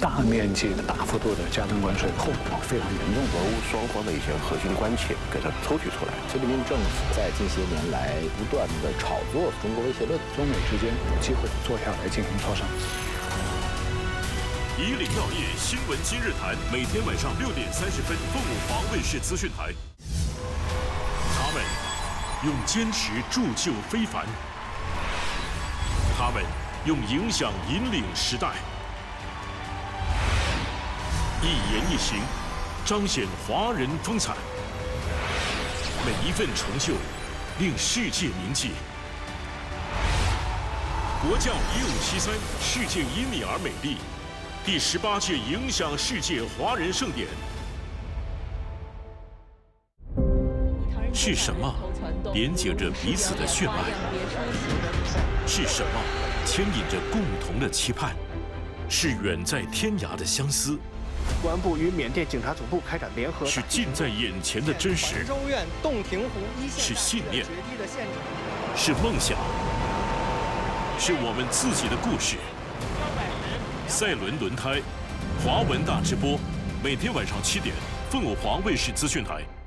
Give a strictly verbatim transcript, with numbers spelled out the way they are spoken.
大面积、大幅度的加征关税，后果非常严重。 俄乌双方的一些核心关切给它抽取出来。 菲律宾政府在近些年来不断的炒作中国威胁论， 中美之间有机会坐下来进行磋商。 以岭药业新闻今日谈，每天晚上六点三十分，凤舞华卫视资讯台。他们用坚持铸就非凡，他们用影响引领时代，一言一行彰显华人风采，每一份成就令世界铭记。国教一五七三，世界因你而美丽。第十八届影响世界华人盛典。是什么连接着彼此的血脉？是什么牵引着共同的期盼？是远在天涯的相思。 公安部与缅甸警察总部开展联合。 是近在眼前的真实。 州院洞庭湖一线。 是信念。是梦想。是我们自己的故事。赛伦轮胎，华文大直播，每天晚上七点，凤舞华卫视资讯台。